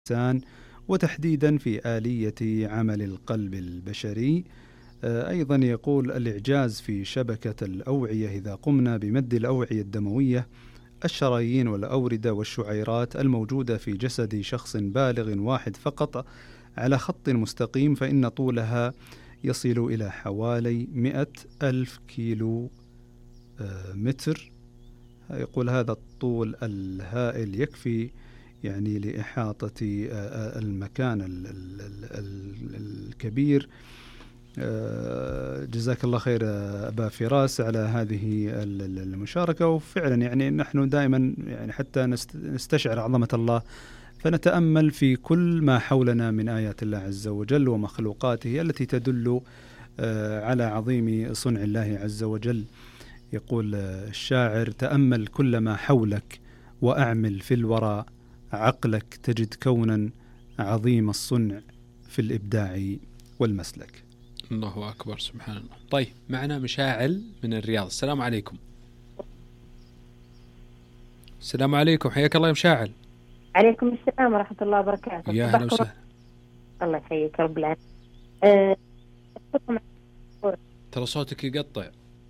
الإنسان وتحديدا في آلية عمل القلب البشري. أيضا يقول الإعجاز في شبكة الأوعية إذا قمنا بمد الأوعية الدموية، الشرايين والأوردة والشعيرات الموجودة في جسد شخص بالغ واحد فقط على خط مستقيم، فإن طولها يصل إلى حوالي 100,000 كيلو متر. يقول هذا الطول الهائل يكفي يعني لإحاطة المكان الكبير. جزاك الله خير أبا فراس على هذه المشاركة. وفعلا يعني نحن دائما يعني حتى نستشعر عظمة الله فنتأمل في كل ما حولنا من آيات الله عز وجل ومخلوقاته التي تدل على عظيم صنع الله عز وجل. يقول الشاعر: تأمل كل ما حولك وأعمل في الوراء عقلك، تجد كونا عظيم الصنع في الإبداع والمسلك. الله أكبر، سبحان الله. طيب معنا مشاعل من الرياض. السلام عليكم. السلام عليكم، حياك الله يا مشاعل. عليكم السلام ورحمة الله وبركاته. يا هلا وسهلا. الله يحييك رب العالمين. ترى صوتك يقطع.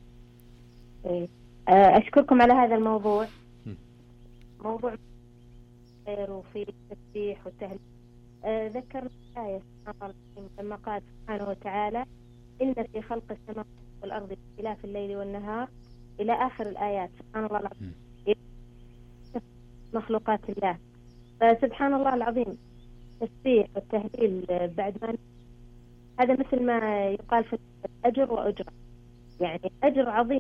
أشكركم على هذا الموضوع. موضوع خير وفيه التسبيح والتهليل. ذكر آية لما قال سبحانه وتعالى: إن في خلق السماوات والأرض باختلاف الليل والنهار إلى آخر الآيات. سبحان الله العظيم، مخلوقات الله. فسبحان الله العظيم التسبيح والتهليل بعد ما هذا مثل ما يقال في أجر وأجر، يعني أجر عظيم.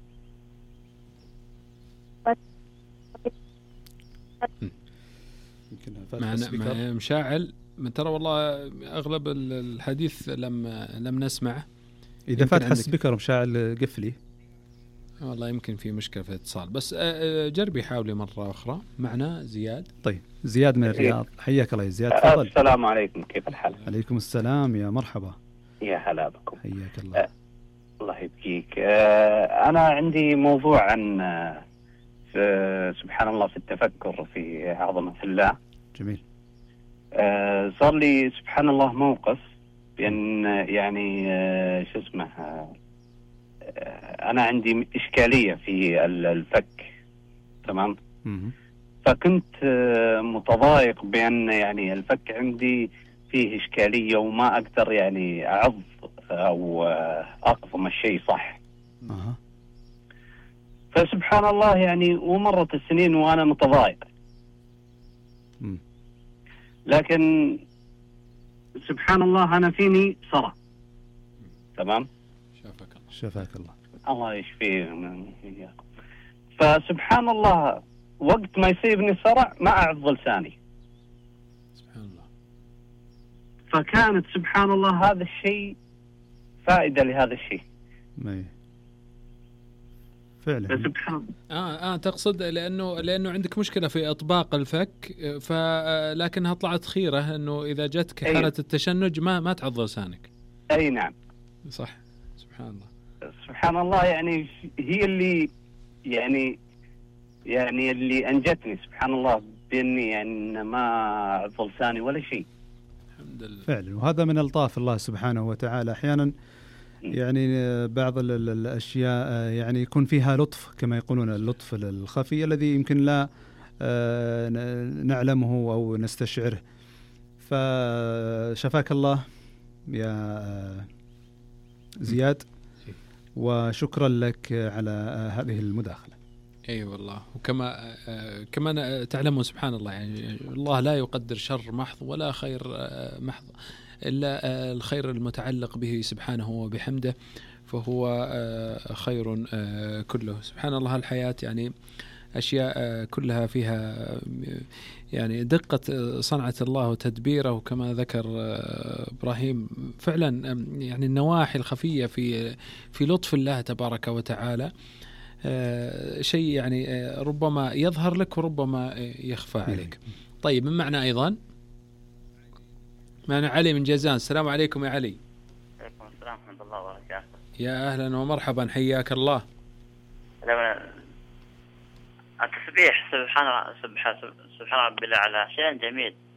معنا مشاعل. ترى والله أغلب الحديث لم نسمعه. إذا فاتح سبيكر مشاعل قفلي، والله يمكن في مشكلة في الاتصال، بس جربي حاولي مرة أخرى. معنا زياد. طيب زياد من الرياض، حياك الله يا زياد، تفضل. السلام عليكم، كيف الحال؟ عليكم السلام، يا مرحبا. يا هلا بكم، حياك الله. الله يبقيك. أنا عندي موضوع عن سبحان الله في التفكر في عظمة الله. جميل. صار لي سبحان الله موقف بأن يعني شو اسمه، أنا عندي إشكالية في الفك، تمام. فكنت متضايق بأن يعني الفك عندي فيه إشكالية وما أقدر يعني أعض أو أقضم الشيء صح. فسبحان الله يعني ومرت السنين وأنا متضايق. لكن سبحان الله أنا فيني صرع، تمام. شفاك الله. الله يشفيه. فسبحان الله وقت ما يصيبني صرع ما أعض لساني. سبحان الله. فكانت سبحان الله هذا الشيء فائدة لهذا الشيء. فعلا. سبحان تقصد لأنه عندك مشكلة في إطباق الفك، لكنها طلعت خيرة إنه إذا جتك حالة التشنج ما تعض لسانك. أي نعم. صح. سبحان الله. سبحان الله، يعني هي اللي يعني اللي أنجتني سبحان الله بإني يعني ما أعض لساني ولا شيء. الحمد لله. فعلا، وهذا من ألطاف الله سبحانه وتعالى. أحيانا يعني بعض الأشياء يعني يكون فيها لطف، كما يقولون اللطف الخفي الذي يمكن لا نعلمه أو نستشعره. فشفاك الله يا زياد، وشكرا لك على هذه المداخلة. أي والله. وكما تعلمون سبحان الله، يعني الله لا يقدر شر محض ولا خير محض، إلا الخير المتعلق به سبحانه وبحمده، فهو خير كله. سبحان الله. الحياة يعني أشياء كلها فيها يعني دقة صنعة الله وتدبيره، وكما ذكر إبراهيم فعلا يعني النواحي الخفية في لطف الله تبارك وتعالى، شيء يعني ربما يظهر لك وربما يخفى عليك. طيب من معنا أيضا معنا علي من جازان. السلام عليكم يا علي. عليكم السلام ورحمة الله وبركاته. يا أهلا ومرحبا، حياك الله. التسبيح سبحان ربي الأعلى شيء جميل،